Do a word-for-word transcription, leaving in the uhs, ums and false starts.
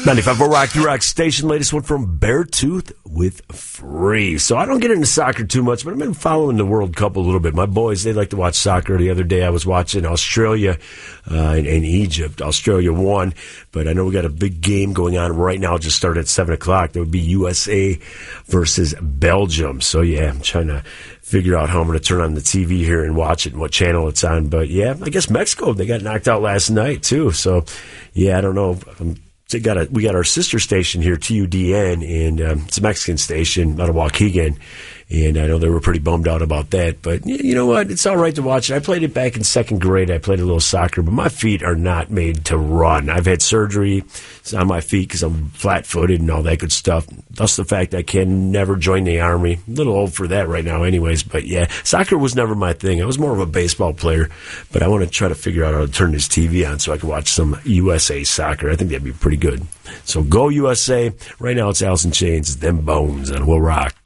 ninety-five point four Rock, the Rock Station. Latest one from Beartooth with Free. So I don't get into soccer too much, but I've been following the World Cup a little bit. My boys, they like to watch soccer. The other day I was watching Australia uh, and, and Egypt. Australia won, but I know we got a big game going on right now. It just started at seven o'clock. That would be U S A versus Belgium. So, yeah, I'm trying to figure out how I'm going to turn on the T V here and watch it and what channel it's on. But, yeah, I guess Mexico, they got knocked out last night, too. So, yeah, I don't know. I'm They got a, we got our sister station here, T U D N, and um, it's a Mexican station out of Waukegan. And I know they were pretty bummed out about that. But you know what? It's all right to watch it. I played it back in second grade. I played a little soccer, but my feet are not made to run. I've had surgery on my feet because I'm flat-footed and all that good stuff. Thus the fact I can never join the Army. A little old for that right now anyways. But, yeah, soccer was never my thing. I was more of a baseball player. But I want to try to figure out how to turn this T V on so I can watch some U S A soccer. I think that'd be pretty good. So go U S A. Right now it's Alice in Chains, Them Bones, and we'll rock.